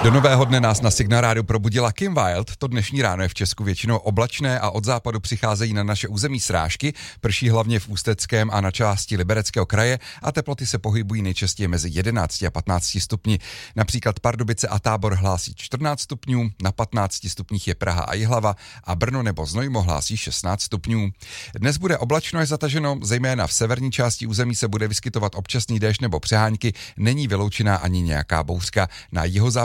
Do nového dne nás na Signál Rádiu probudila Kim Wilde. To dnešní ráno je v Česku většinou oblačné a od západu přicházejí na naše území srážky, prší hlavně v Ústeckém a na části Libereckého kraje a teploty se pohybují nejčastěji mezi 11 a 15 stupni. Například Pardubice a Tábor hlásí 14 stupňů, na 15 stupních je Praha a Jihlava a Brno nebo Znojmo hlásí 16 stupňů. Dnes bude oblačno až zataženo, zejména v severní části území se bude vyskytovat občasný déšť nebo přehánky, není vyloučená ani nějaká bouřka. Na jihozápadě